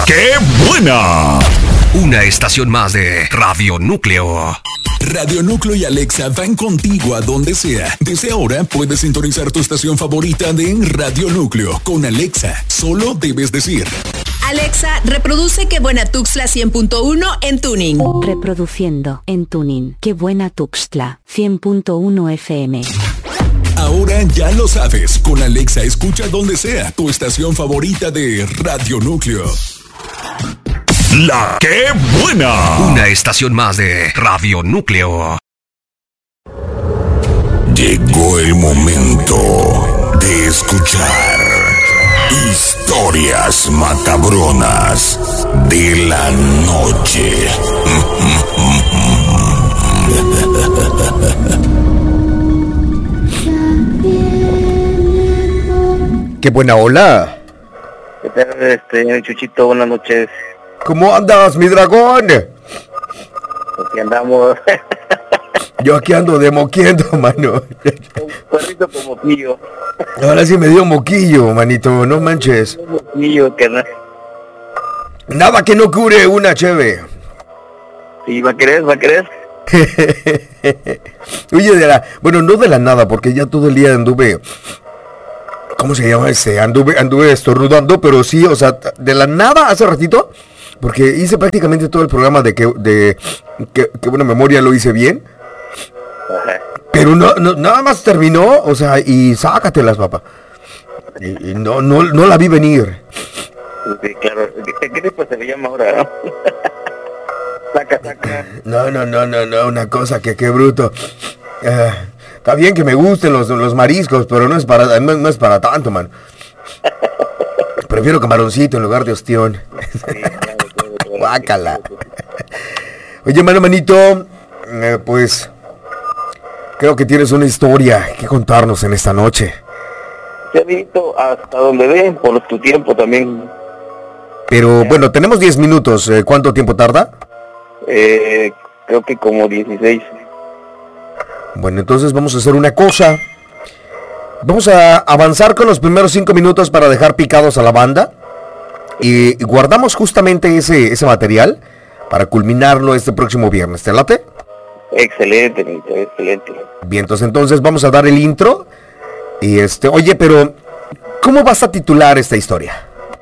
¡Qué buena! Una estación más de Radio Núcleo. Radio Núcleo y Alexa van contigo a donde sea. Desde ahora puedes sintonizar tu estación favorita de Radio Núcleo con Alexa. Solo debes decir: Alexa, reproduce Qué Buena Tuxtla 100.1 en Tuning. Reproduciendo en Tuning. Qué Buena Tuxtla 100.1 FM. Ahora ya lo sabes. Con Alexa escucha donde sea tu estación favorita de Radio Núcleo. ¡La Qué Buena! Una estación más de Radio Núcleo. Llegó el momento de escuchar historias macabronas de la noche. ¡Qué buena ola! ¿Qué tal, Chuchito? Buenas noches. ¿Cómo andas, mi dragón? Aquí andamos. Yo aquí ando de moquiendo, mano. Un perrito con moquillo. Ahora sí me dio moquillo, manito, no manches. Un moquillo, carnal. Nada que no cure una cheve. Sí, ¿va a querer? Oye, bueno, no de la nada, porque ya todo el día anduve... ¿Cómo se llama ese? Anduve estornudando, pero sí, o sea, de la nada hace ratito, porque hice prácticamente todo el programa de que buena memoria lo hice bien. Ajá. Pero no, nada más terminó, o sea, y sácatelas, papá. Y no la vi venir. Sí, claro. ¿Qué tipo se le llama ahora? Saca. No, una cosa que qué bruto. Está bien que me gusten los mariscos, pero no es para tanto, man. Prefiero camaroncito en lugar de ostión. Sí, claro. Guácala. Oye, manito, pues creo que tienes una historia que contarnos en esta noche. Se ha visto hasta donde ven, por tu tiempo también. Pero bueno, tenemos 10 minutos. ¿Cuánto tiempo tarda? Creo que como 16. Bueno, entonces vamos a hacer una cosa. Vamos a avanzar con los primeros 5 minutos para dejar picados a la banda. Y guardamos justamente ese material para culminarlo este próximo viernes. ¿Te late? Excelente, excelente. Bien, entonces vamos a dar el intro. Y oye, pero ¿cómo vas a titular esta historia?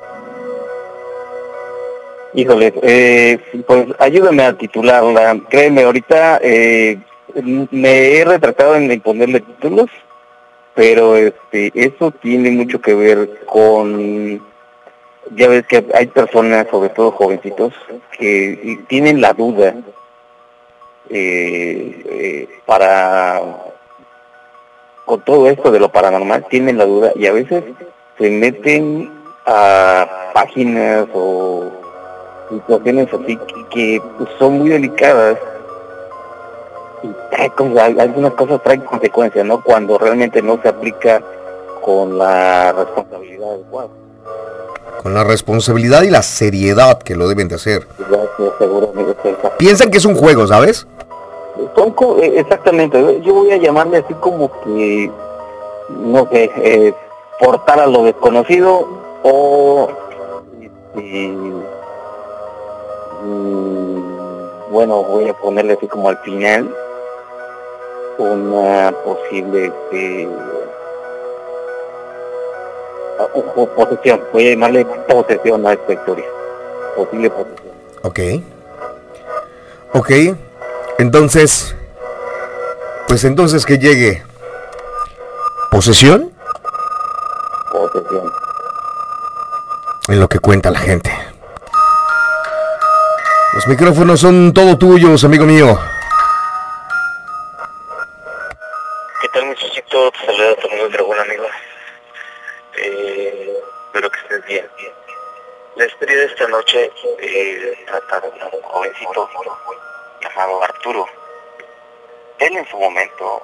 Híjole, pues ayúdame a titularla. Créeme, ahorita me he retratado en ponerle títulos, pero eso tiene mucho que ver con, ya ves que hay personas, sobre todo jovencitos, que tienen la duda con todo esto de lo paranormal, tienen la duda y a veces se meten a páginas o situaciones así que son muy delicadas. Y algunas cosas traen consecuencias, ¿no? Cuando realmente no se aplica con la responsabilidad adecuada. Con la responsabilidad y la seriedad que lo deben de hacer. Seguramente. Piensan que es un juego, ¿sabes? Exactamente. Yo voy a llamarle así como que, no sé, portar a lo desconocido o... bueno, voy a ponerle así como al final una posible posesión. Voy a llamarle posesión a esta historia. Posible posesión. Ok. Entonces, pues entonces que llegue. ¿Posesión? Posesión. En lo que cuenta la gente. Los micrófonos son todo tuyos, amigo mío. ¿Qué tal, muchachito? Te saluda tu muy buen amigo. Espero que estés bien. La historia de esta noche trata de un jovencito llamado Arturo. Él en su momento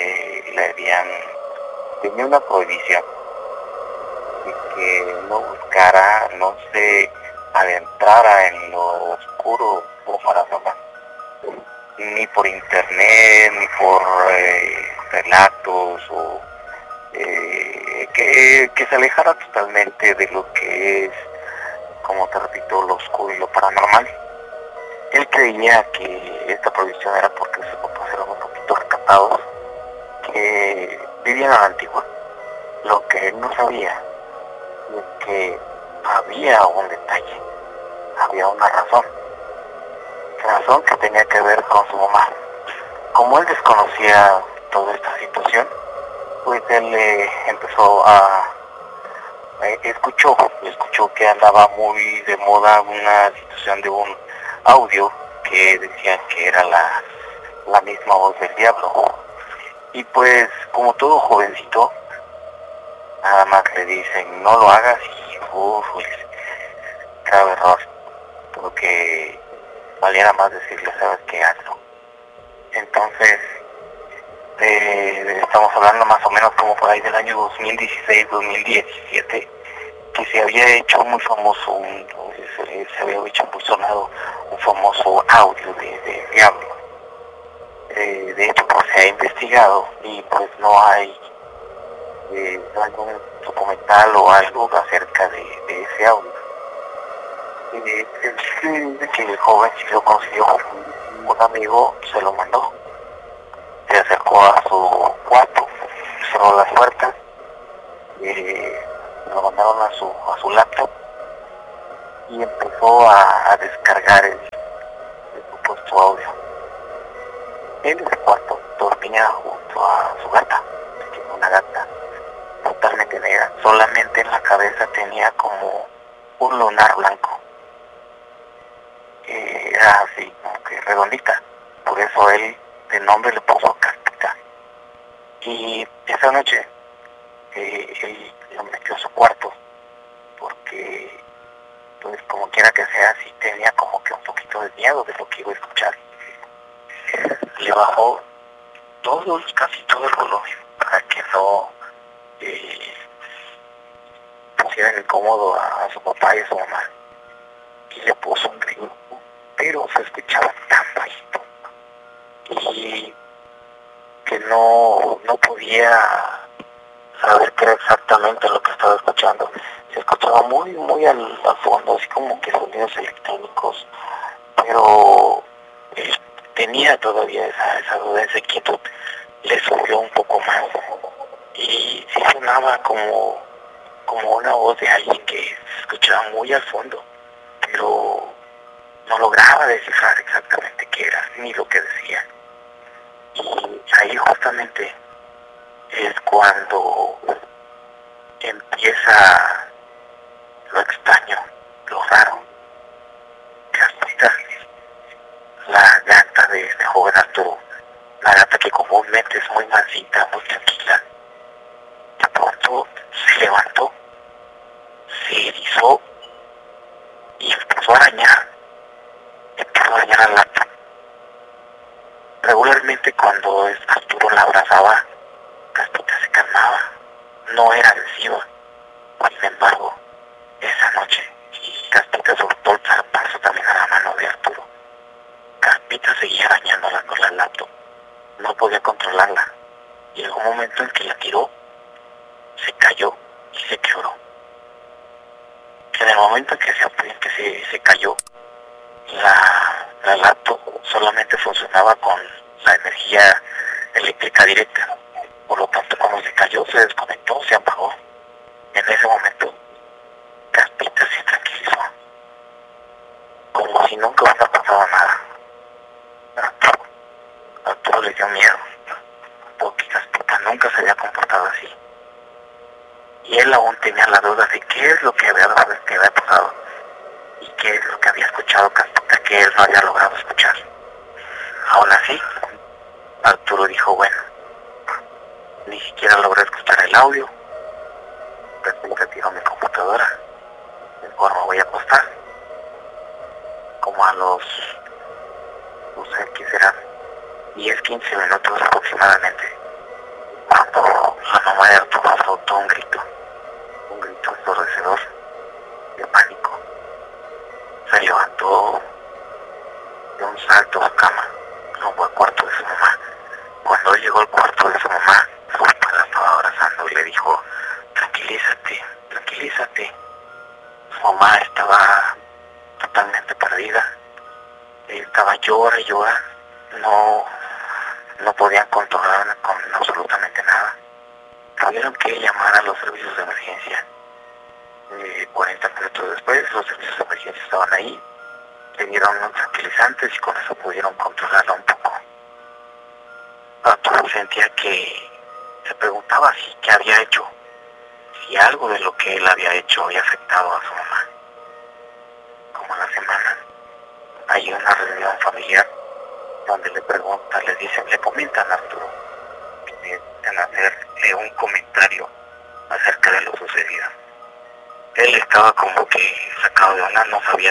tenía una prohibición de que no buscara, no se adentrara en lo oscuro o paranormal, ni por internet, ni por relatos, o que se alejara totalmente de lo que es como te repito, lo oscuro y lo paranormal. Él creía que esta prohibición era porque sus papás eran un poquito recatados, que vivían a la antigua. Lo que él no sabía es que había un detalle, había una razón que tenía que ver con su mamá. Como él desconocía toda esta situación, pues él empezó a escuchó que andaba muy de moda una situación de un audio que decían que era la misma voz del diablo. Y pues como todo jovencito, nada más le dicen no lo hagas y pues grave error, porque valiera más decirle, sabes qué, hazlo. Entonces estamos hablando más o menos como por ahí del año 2016-2017, que se había hecho muy famoso, se había hecho muy sonado un famoso audio de diablo. De hecho, pues se ha investigado y pues no hay algún documental o algo acerca de ese audio. Que el joven sí lo consiguió, un amigo se lo mandó, se acercó a su cuarto, cerró las puertas, lo mandaron a su laptop y empezó a descargar el supuesto audio. En ese cuarto dormía junto a su gata, una gata totalmente negra, solamente en la cabeza tenía como un lunar blanco, era así como que redondita, por eso él de nombre le puso Caspita. Y esa noche él lo metió a su cuarto porque pues como quiera que sea, sí tenía como que un poquito de miedo de lo que iba a escuchar. Le bajó casi todo el volumen para que no pusieran incómodo a su papá y a su mamá, y le puso un grito, pero se escuchaba tan bajito y que no podía saber qué era exactamente lo que estaba escuchando. Se escuchaba muy al fondo, así como que sonidos electrónicos, pero tenía todavía esa duda, esa inquietud. Le subió un poco más y sí sonaba como una voz de alguien que se escuchaba muy al fondo, pero no lograba descifrar exactamente qué era ni lo que decía. Y ahí justamente es cuando empieza lo extraño, lo raro. Caspita, la gata de este joven Arturo, la gata que comúnmente es muy mansita, muy tranquila, de pronto se levantó, se erizó y empezó a arañar al gato. Regularmente cuando Arturo la abrazaba, Caspita se calmaba, no era agresiva. Sin embargo, esa noche, Caspita soltó el zarpazo también a la mano de Arturo. Caspita seguía arañándola con la laptop, no podía controlarla. Y llegó un momento en que la tiró, se cayó y se quebró. En el momento en que se cayó, la laptop solamente funcionaba con la energía eléctrica directa. Por lo tanto, cuando se cayó, se desconectó, se apagó. En ese momento, Caspita se tranquilizó, como si nunca hubiera pasado nada. Arturo le dio miedo, porque Caspita nunca se había comportado así. Y él aún tenía la duda de qué es lo que había pasado y qué es lo que había escuchado Caspita que él no había logrado escuchar. Aún así, Arturo dijo, bueno, ni siquiera logré escuchar el audio. Caspita tiró mi computadora, mejor me voy a acostar. Como a los, no sé qué serán, 10-15 minutos aproximadamente, cuando la mamá de Arturo soltó un grito ensordecedor de pánico. Se levantó de un salto a su cama, rumbo al cuarto de su mamá. Cuando él llegó al cuarto de su mamá, su papá la estaba abrazando y le dijo, tranquilízate. Su mamá estaba totalmente perdida. Estaba llora y llora, no podían controlarme con absolutamente nada. Tuvieron que llamar a los servicios de emergencia. 40 minutos después los servicios de emergencia estaban ahí, le dieron unos tranquilizantes y con eso pudieron controlarla un poco. Arturo sentía que se preguntaba si qué había hecho, si algo de lo que él había hecho había afectado a su mamá. Como a la semana hay una reunión familiar donde le comentan a Arturo que necesitan hacerle un comentario acerca de lo sucedido. Él estaba como que sacado de onda, no sabía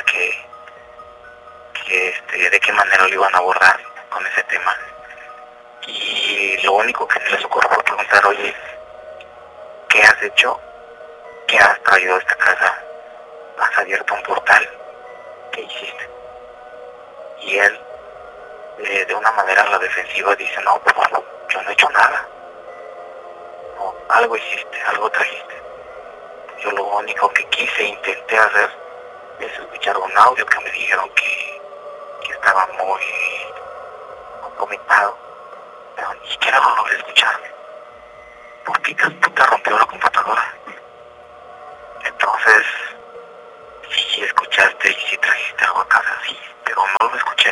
de qué manera lo iban a abordar con ese tema. Y lo único que se les ocurrió fue preguntar: oye, ¿qué has hecho? ¿Qué has traído a esta casa? ¿Has abierto un portal? ¿Qué hiciste? Y él, de una manera a la defensiva, dice: no, pues yo no he hecho nada. No, algo hiciste, algo trajiste. Yo lo único que intenté hacer es escuchar un audio que me dijeron que estaba muy comentado, pero ni siquiera lo logré escuchar. ¿Por qué te rompió la computadora? Entonces, sí escuchaste y sí trajiste algo a casa, sí, pero no lo escuché.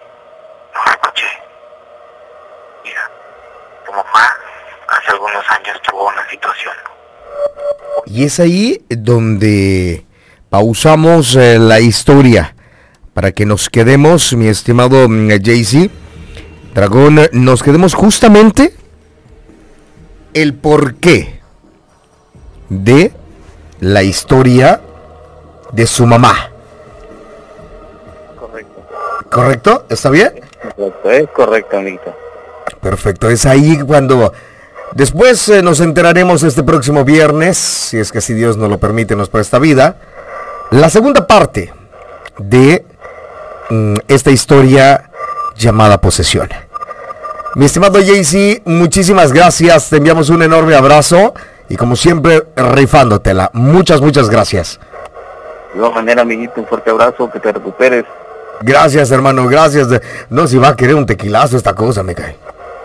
Mira, tu mamá hace algunos años tuvo una situación. Y es ahí donde pausamos la historia para que nos quedemos, mi estimado JC Dragón, nos quedemos justamente el porqué de la historia de su mamá. Correcto. ¿Correcto? ¿Está bien? Correcto, es correcto, amiguito. Perfecto, es ahí cuando después nos enteraremos este próximo viernes, si es que si Dios nos lo permite, nos presta vida, la segunda parte de esta historia llamada posesión. Mi estimado JC, muchísimas gracias, te enviamos un enorme abrazo y como siempre rifándotela. Muchas gracias. De igual manera, amiguito, un fuerte abrazo, que te recuperes. Gracias, hermano, gracias. No, si va a querer un tequilazo esta cosa, me cae.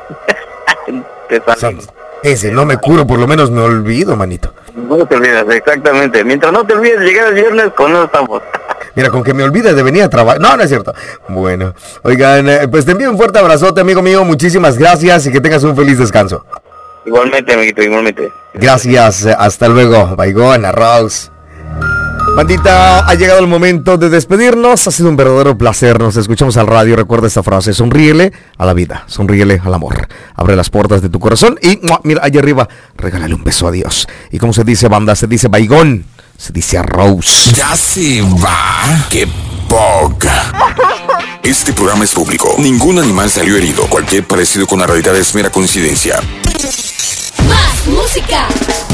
Ese no me curo, por lo menos me olvido, manito. No te olvides, exactamente. Mientras no te olvides de llegar el viernes, con eso estamos. Mira, con que me olvide de venir a trabajar. No es cierto. Bueno, oigan, pues te envío un fuerte abrazote, amigo mío. Muchísimas gracias y que tengas un feliz descanso. Igualmente, amiguito, igualmente. Gracias, hasta luego. Baigón, arroz. Bandita, ha llegado el momento de despedirnos. Ha sido un verdadero placer. Nos escuchamos al radio. Recuerda esta frase: sonríele a la vida, sonríele al amor. Abre las puertas de tu corazón y mira, allá arriba, regálale un beso a Dios. Y como se dice, banda, se dice baigón, se dice arroz. Ya se va. ¡Qué poca! Este programa es público. Ningún animal salió herido. Cualquier parecido con la realidad es mera coincidencia. ¡Más música!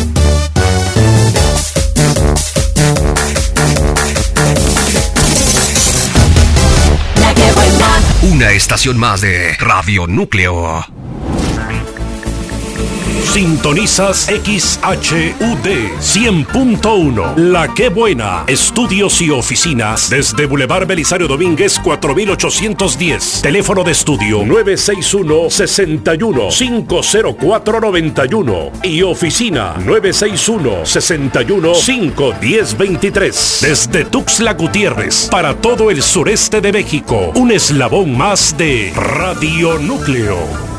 Una estación más de Radio Núcleo. Sintonizas XHUD 100.1. La Qué Buena. Estudios y oficinas desde Boulevard Belisario Domínguez 4810. Teléfono de estudio 961-61-50491. Y oficina 961-61-51023. Desde Tuxtla Gutiérrez para todo el sureste de México. Un eslabón más de Radio Núcleo.